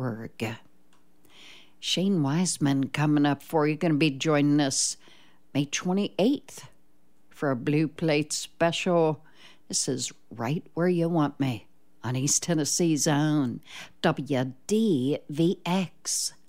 Shane Wiseman coming up for you. Going to be joining us May 28th for a Blue Plate special. This is Right Where You Want Me on East Tennessee's own WDVX.